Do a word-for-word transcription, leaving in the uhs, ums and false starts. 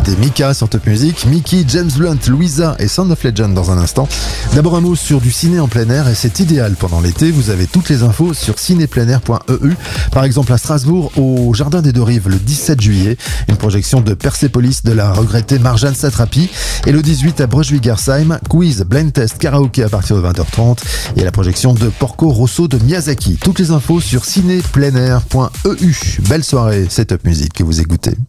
des Mika sur Top Music. Mickey, James Blunt, Louisa et Sound of Legend dans un instant. D'abord un mot sur du ciné en plein air et c'est idéal pendant l'été. Vous avez toutes les infos sur cinépleinair point e u. Par exemple à Strasbourg, au Jardin des Deux Rives le dix-sept juillet, une projection de Persepolis de la regrettée Marjane Satrapi. Et le dix-huit à Brunswick-Gersheim, quiz, blind test, karaoké à partir de vingt heures trente. Et la projection de Porco Rosso de Miyazaki. Toutes les infos sur cinépleinair point e u. Belle soirée, c'est Top Music que vous écoutez.